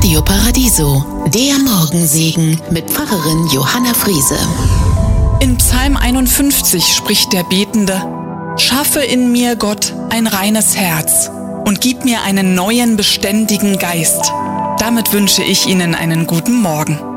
Radio Paradiso, der Morgensegen mit Pfarrerin Johanna Friese. In Psalm 51 spricht der Betende: Schaffe in mir, Gott, ein reines Herz und gib mir einen neuen, beständigen Geist. Damit wünsche ich Ihnen einen guten Morgen.